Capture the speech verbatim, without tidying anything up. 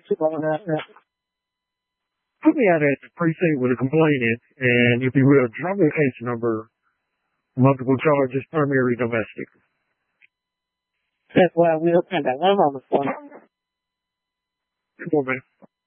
Well, uh, uh, Put me out at the precinct with a complaint in, and if you will, drop me a case number, multiple charges, primary domestic. that's why we'll send a love on the phone. Come on, man.